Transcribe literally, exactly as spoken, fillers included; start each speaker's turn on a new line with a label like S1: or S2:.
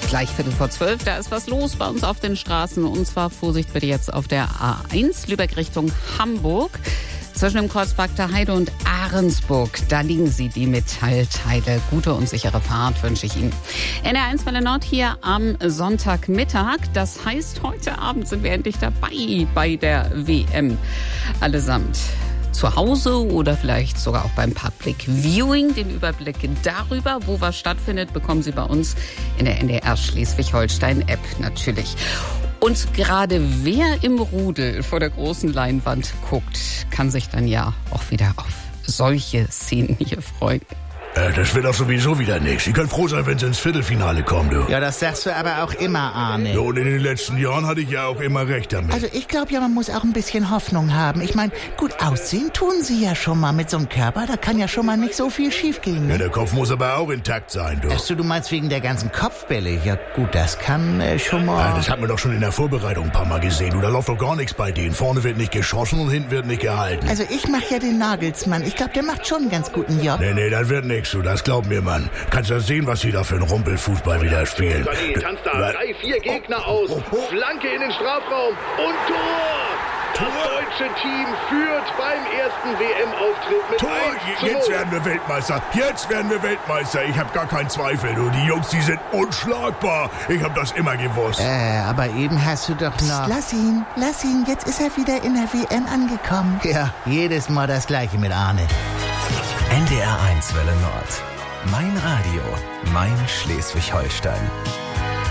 S1: gleich Viertel vor zwölf. Da ist was los bei uns auf den Straßen. Und zwar Vorsicht bitte jetzt auf der A eins, Lübeck Richtung Hamburg. Zwischen dem Kreuzberg der Heide und Ahrensburg, da liegen sie, die Metallteile. Gute und sichere Fahrt wünsche ich Ihnen. N R eins Welle Nord hier am Sonntagmittag. Das heißt, heute Abend sind wir endlich dabei bei der W M. Allesamt zu Hause oder vielleicht sogar auch beim Public Viewing. Den Überblick darüber, wo was stattfindet, bekommen Sie bei uns in der N D R Schleswig-Holstein-App natürlich. Und gerade wer im Rudel vor der großen Leinwand guckt, kann sich dann ja auch wieder auf solche Szenen hier freuen.
S2: Äh, das wird doch sowieso wieder nichts. Sie können froh sein, wenn Sie ins Viertelfinale kommen, du.
S3: Ja, das sagst du aber auch immer, Arne.
S2: Ja, und in den letzten Jahren hatte ich ja auch immer recht damit.
S3: Also ich glaube ja, man muss auch ein bisschen Hoffnung haben. Ich meine, gut aussehen tun Sie ja schon mal mit so einem Körper. Da kann ja schon mal nicht so viel schiefgehen. Ne?
S2: Ja, der Kopf muss aber auch intakt sein, du.
S3: Ach so, du meinst wegen der ganzen Kopfbälle? Ja gut, das kann äh, schon mal...
S2: Ja, das hat man doch schon in der Vorbereitung ein paar Mal gesehen. Du, da läuft doch gar nichts bei denen. Vorne wird nicht geschossen und hinten wird nicht gehalten.
S3: Also ich mache ja den Nagelsmann. Ich glaube, der macht schon einen ganz guten Job.
S2: Nee, nee, das wird nichts, du. Das glaub mir, Mann. Kannst ja sehen, was sie da für einen Rumpelfußball wieder spielen.
S4: Sané tanzt da drei, vier Gegner aus.
S2: Oh, oh, oh.
S4: Flanke in den Strafraum und Tor! Das deutsche Team führt beim ersten W M-Auftritt mit
S2: Tor!
S4: eins zu null.
S2: Jetzt werden wir Weltmeister. Jetzt werden wir Weltmeister. Ich habe gar keinen Zweifel, du. Die Jungs, die sind unschlagbar. Ich habe das immer gewusst.
S3: Äh, aber eben hast du doch noch... Psst, lass ihn, lass ihn. Jetzt ist er wieder in der W M angekommen. Ja, jedes Mal das Gleiche mit Arne.
S5: N D R eins Welle Nord. Mein Radio, mein Schleswig-Holstein.